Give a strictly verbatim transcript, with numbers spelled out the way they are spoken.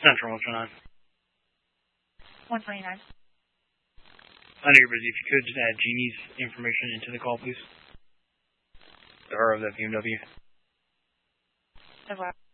Central, what's going on? one twenty-nine. I know you're busy. If you could just add Jeannie's information into the call, please. The R of that B M W. The what?